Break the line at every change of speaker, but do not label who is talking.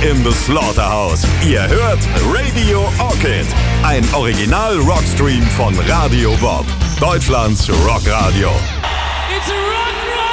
in the Slaughterhouse. Ihr hört Radio Orchid, ein Original-Rockstream von Radio Bob, Deutschlands Rockradio.
It's a rock!